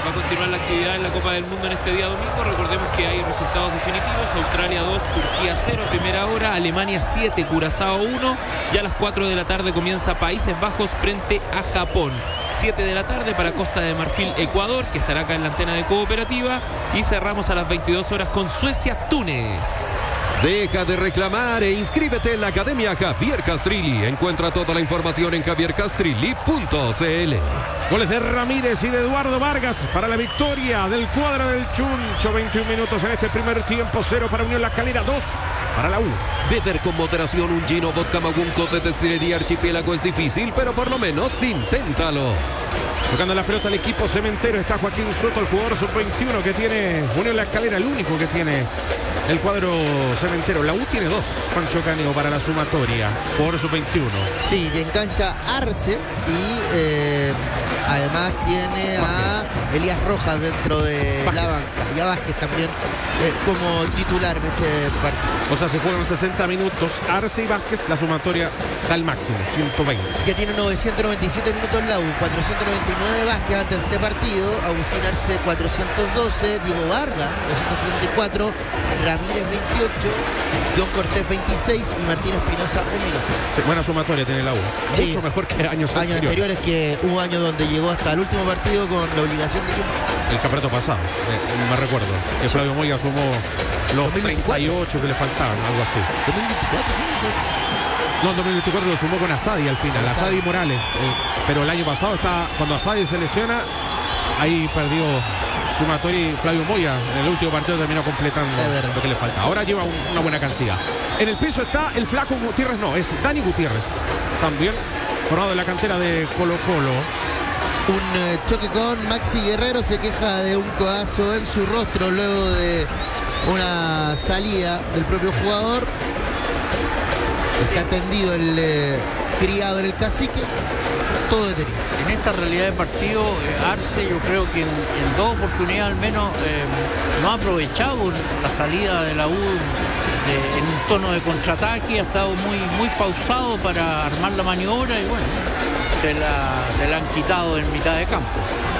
Va a continuar la actividad en la Copa del Mundo en este día domingo. Recordemos que hay resultados definitivos. Australia 2, Turquía 0, primera hora. Alemania 7, Curazao 1. Ya a las 4 de la tarde comienza Países Bajos frente a Japón. 7 de la tarde para Costa de Marfil, Ecuador, que estará acá en la antena de Cooperativa. Y cerramos a las 22 horas con Suecia, Túnez. Deja de reclamar e inscríbete en la Academia Javier Castrilli. Encuentra toda la información en javiercastrilli.cl. Goles de Ramírez y de Eduardo Vargas para la victoria del cuadro del Chuncho. 21 minutos en este primer tiempo. 0 para Unión La Calera, 2 para la U. Beber con moderación un gino vodka magunco de Destilería Archipiélago es difícil, pero por lo menos inténtalo. Tocando la pelota el equipo cementero está Joaquín Soto, el jugador sub-21 que tiene Unión La Calera, el único que tiene el cuadro cementero. La U tiene 2, Pancho Canio, para la sumatoria, jugador sub-21. Sí, que engancha Arce y además tiene a Elías Rojas dentro de la banca y a Vázquez también como titular en este partido. O sea, se juegan 60 minutos. Arce y Vázquez, la sumatoria da el máximo, 120. Ya tiene 997 minutos la U, 499 Vázquez antes de este partido, Agustín Arce 412, Diego Vargas 274, Ramírez 28, John Cortés 26 y Martín Espinosa 1 minuto. Sí, buena sumatoria tiene la U. Sí. Mucho mejor que años anteriores, que hubo años donde llegó hasta el último partido con la obligación de sumar. El campeonato pasado, me recuerdo. Que Flavio Moya sumó los 38 que le faltaban, algo así. 2024 sí. No, en 2024 lo sumó con Asadi al final, Asadi y Morales. Pero el año pasado cuando Asadi se lesiona, ahí perdió sumatoria y Flavio Moya en el último partido terminó completando lo que le falta. Ahora lleva una buena cantidad. En el piso está el flaco Gutiérrez, no, es Dani Gutiérrez. También formado en la cantera de Colo Colo. Un choque con Maxi Guerrero, se queja de un codazo en su rostro luego de una salida del propio jugador. Está tendido el criado en el cacique, todo detenido. En esta realidad de partido, Arce yo creo que en 2 oportunidades al menos no ha aprovechado la salida de la U en un tono de contraataque, ha estado muy pausado para armar la maniobra y bueno, se la han quitado en mitad de campo.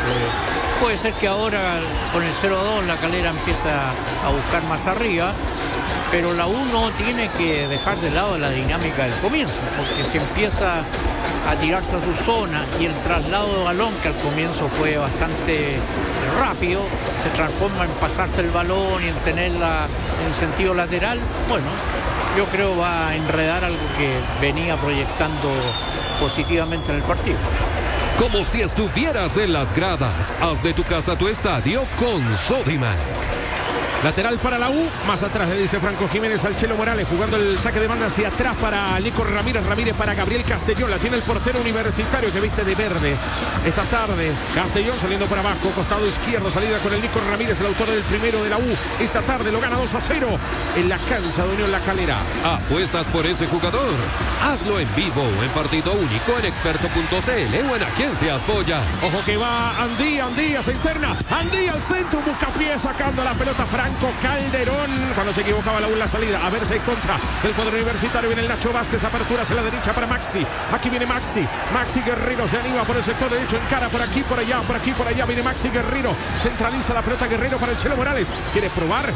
Puede ser que ahora con el 0-2 La Calera empieza a buscar más arriba, pero la U no tiene que dejar de lado la dinámica del comienzo, porque si empieza a tirarse a su zona y el traslado de balón, que al comienzo fue bastante rápido, se transforma en pasarse el balón y en tenerla en sentido lateral, bueno, yo creo va a enredar algo que venía proyectando positivamente en el partido. Como si estuvieras en las gradas, haz de tu casa tu estadio con Sodimac. Lateral para la U, más atrás le dice Franco Jiménez al Chelo Morales, jugando el saque de banda hacia atrás para Nico Ramírez, Ramírez para Gabriel Castellón, la tiene el portero universitario que viste de verde esta tarde. Castellón saliendo para abajo, costado izquierdo, salida con el Nico Ramírez, el autor del primero de la U, esta tarde lo gana 2-0 en la cancha de Unión La Calera. ¿Apuestas por ese jugador? Hazlo en vivo, en partido único, en experto.cl o en Agencias Boya. Ojo que va Andía se interna, Andía al centro, busca pie sacando la pelota Franco Calderón, cuando se equivocaba la U en la salida, a ver si hay contra el cuadro universitario, viene el Nacho Vázquez, apertura hacia la derecha para Maxi, aquí viene Maxi Guerrero, se anima por el sector derecho, encara por aquí, por allá, viene Maxi Guerrero, centraliza la pelota Guerrero para el Chelo Morales, quiere probar,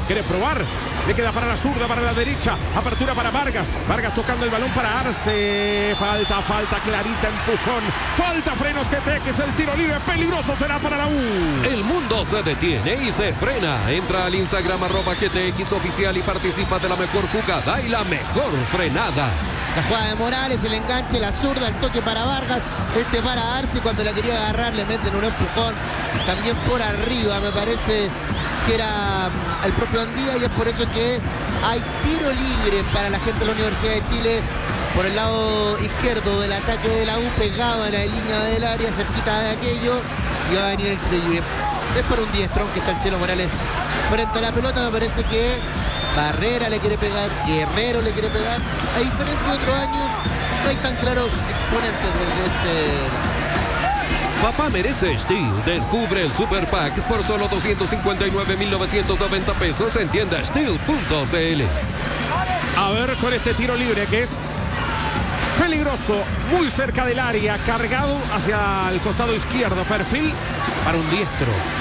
le queda para la zurda, para la derecha, apertura para Vargas tocando el balón para Arce, falta clarita, empujón, falta frenos que es el tiro libre, peligroso será para la U. El mundo se detiene y se frena, entra al Instagram @GTX oficial y participa de la mejor jugada y la mejor frenada. La jugada de Morales, el enganche, la zurda, el toque para Vargas, para Arce, cuando la quería agarrar le meten un empujón, también por arriba, me parece que era el propio Andía, y es por eso que hay tiro libre para la gente de la Universidad de Chile por el lado izquierdo del ataque de la U, pegado en la línea del área, cerquita de aquello, y va a venir el tiro libre. Es para un diestrón que está el Chelo Morales frente a la pelota, me parece que Barrera le quiere pegar, Guerrero le quiere pegar. A diferencia de otros años, no hay tan claros exponentes desde ese lado. Papá merece Steel. Descubre el Super Pack por solo 259.990 pesos en tienda Steel.cl. A ver con este tiro libre que es peligroso, muy cerca del área, cargado hacia el costado izquierdo, perfil para un diestro.